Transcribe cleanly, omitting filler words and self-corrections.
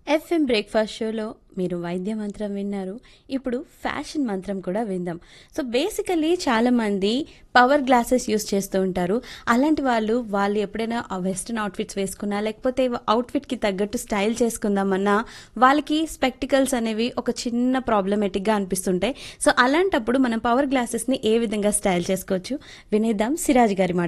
FM breakfast షోలో మీరు వైద్య మంత్రం విన్నారు. ఇప్పుడు ఫ్యాషన్ మంత్రం కూడా విందాం. సో బేసికల్లీ చాలామంది పవర్ గ్లాసెస్ యూస్ చేస్తూ ఉంటారు. అలాంటి వాళ్ళు ఎప్పుడైనా వెస్ట్రన్ అవుట్ఫిట్స్ వేసుకున్నా, లేకపోతే అవుట్ఫిట్కి తగ్గట్టు స్టైల్ చేసుకుందామన్నా వాళ్ళకి స్పెక్టికల్స్ అనేవి ఒక చిన్న ప్రాబ్లమేటిక్గా అనిపిస్తుంటాయి. సో అలాంటప్పుడు మనం పవర్ గ్లాసెస్ని ఏ విధంగా స్టైల్ చేసుకోవచ్చు వినేద్దాం సిరాజ్ గారి మాట.